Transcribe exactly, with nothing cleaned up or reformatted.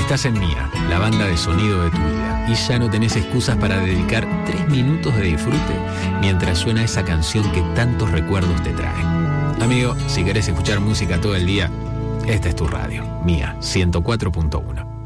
Estás en Mía, la banda de sonido de tu vida, y ya no tenés excusas para dedicar tres minutos de disfrute mientras suena esa canción que tantos recuerdos te trae. Amigo, si querés escuchar música todo el día, esta es tu radio, Mía ciento cuatro punto uno.